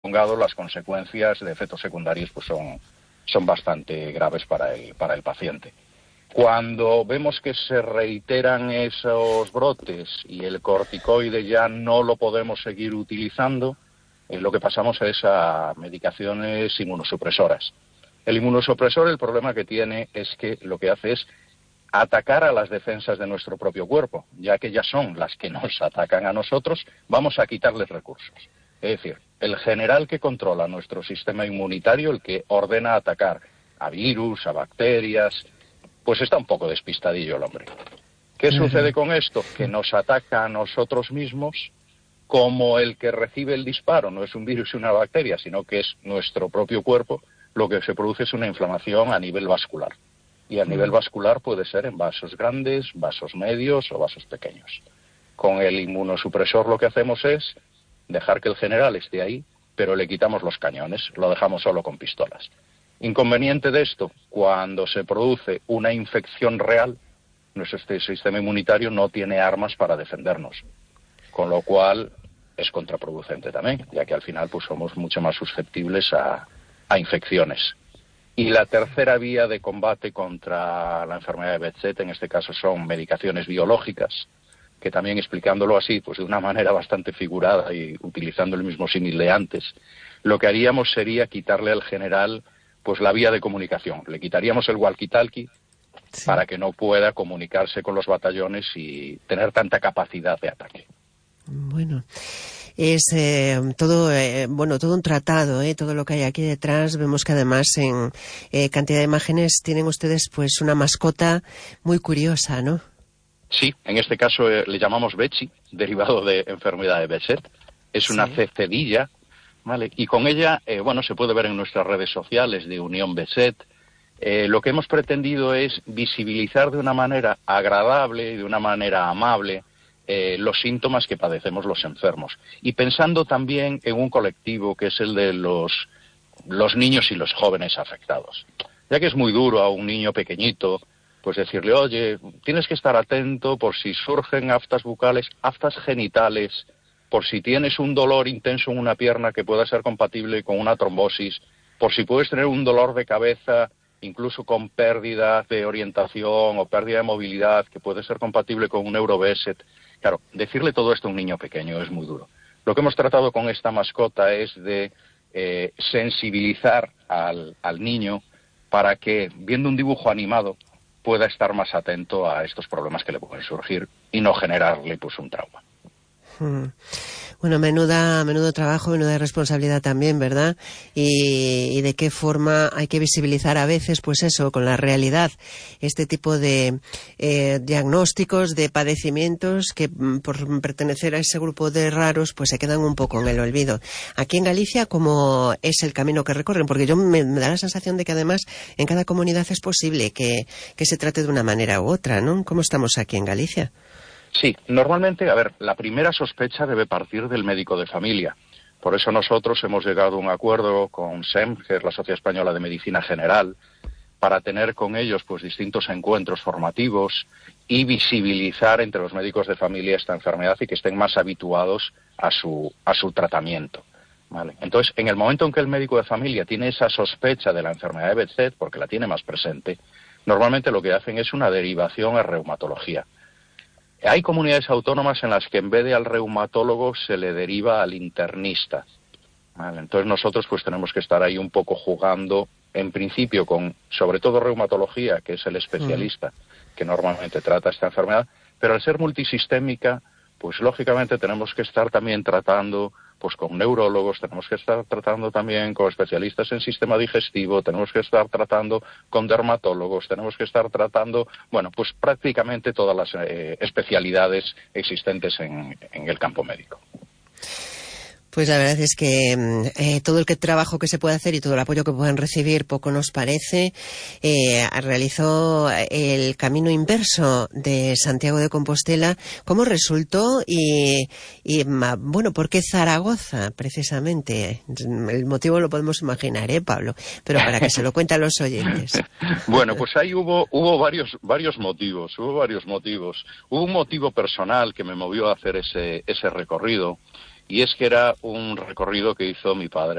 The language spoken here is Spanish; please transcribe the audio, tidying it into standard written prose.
prolongado, las consecuencias de efectos secundarios pues son bastante graves para el paciente. Cuando vemos que se reiteran esos brotes y el corticoide ya no lo podemos seguir utilizando, lo que pasamos es a medicaciones inmunosupresoras. El inmunosupresor, el problema que tiene es que lo que hace es atacar a las defensas de nuestro propio cuerpo, ya que ya son las que nos atacan a nosotros, vamos a quitarles recursos. Es decir, el general que controla nuestro sistema inmunitario, el que ordena atacar a virus, a bacterias, pues está un poco despistadillo el hombre. ¿Qué sucede con esto? Que nos ataca a nosotros mismos, como el que recibe el disparo no es un virus y una bacteria, sino que es nuestro propio cuerpo, lo que se produce es una inflamación a nivel vascular. Y a nivel vascular puede ser en vasos grandes, vasos medios o vasos pequeños. Con el inmunosupresor lo que hacemos es dejar que el general esté ahí, pero le quitamos los cañones, lo dejamos solo con pistolas. Inconveniente de esto, cuando se produce una infección real, nuestro sistema inmunitario no tiene armas para defendernos, con lo cual es contraproducente también, ya que al final pues somos mucho más susceptibles a infecciones. Y la tercera vía de combate contra la enfermedad de Behçet, en este caso, son medicaciones biológicas, que también explicándolo así, pues de una manera bastante figurada y utilizando el mismo símil de antes, lo que haríamos sería quitarle al general pues la vía de comunicación. Le quitaríamos el walkie-talkie para que no pueda comunicarse con los batallones y tener tanta capacidad de ataque. Bueno, es todo un tratado, todo lo que hay aquí detrás. Vemos que además en cantidad de imágenes tienen ustedes pues una mascota muy curiosa, ¿no? Sí, en este caso le llamamos Bechy, derivado de enfermedad de Behçet. Es una cecedilla, ¿vale? Y con ella, se puede ver en nuestras redes sociales de Unión Behçet. Lo que hemos pretendido es visibilizar de una manera agradable y de una manera amable los síntomas que padecemos los enfermos. Y pensando también en un colectivo que es el de los niños y los jóvenes afectados. Ya que es muy duro a un niño pequeñito, pues decirle, oye, tienes que estar atento por si surgen aftas bucales, aftas genitales, por si tienes un dolor intenso en una pierna que pueda ser compatible con una trombosis, por si puedes tener un dolor de cabeza, incluso con pérdida de orientación o pérdida de movilidad, que puede ser compatible con un Euro-Behçet. Claro, decirle todo esto a un niño pequeño es muy duro. Lo que hemos tratado con esta mascota es de sensibilizar al niño para que, viendo un dibujo animado, pueda estar más atento a estos problemas que le pueden surgir y no generarle pues un trauma. Bueno, menudo trabajo, menuda responsabilidad también, ¿verdad? Y de qué forma hay que visibilizar a veces, pues eso, con la realidad, este tipo de diagnósticos, de padecimientos que por pertenecer a ese grupo de raros, pues se quedan un poco en el olvido. Aquí en Galicia, ¿cómo es el camino que recorren? Porque yo me da la sensación de que además en cada comunidad es posible que se trate de una manera u otra, ¿no? ¿Cómo estamos aquí en Galicia? Sí, normalmente, la primera sospecha debe partir del médico de familia. Por eso nosotros hemos llegado a un acuerdo con SEM, que es la Sociedad Española de Medicina General, para tener con ellos pues distintos encuentros formativos y visibilizar entre los médicos de familia esta enfermedad y que estén más habituados a su tratamiento. ¿Vale? Entonces, en el momento en que el médico de familia tiene esa sospecha de la enfermedad de Behçet, porque la tiene más presente, normalmente lo que hacen es una derivación a reumatología. Hay comunidades autónomas en las que en vez de al reumatólogo se le deriva al internista. ¿Vale? Entonces nosotros pues tenemos que estar ahí un poco jugando, en principio con, sobre todo reumatología, que es el especialista que normalmente trata esta enfermedad, pero al ser multisistémica, pues lógicamente tenemos que estar también tratando pues con neurólogos, tenemos que estar tratando también con especialistas en sistema digestivo, tenemos que estar tratando con dermatólogos, tenemos que estar tratando, pues prácticamente todas las especialidades existentes en el campo médico. Pues la verdad es que todo el trabajo que se puede hacer y todo el apoyo que puedan recibir, poco nos parece. Realizó el camino inverso de Santiago de Compostela. ¿Cómo resultó? Y ¿por qué Zaragoza, precisamente? El motivo lo podemos imaginar, Pablo? Pero para que se lo cuenten a los oyentes. Bueno, pues ahí hubo varios motivos. Hubo un motivo personal que me movió a hacer ese recorrido. Y es que era un recorrido que hizo mi padre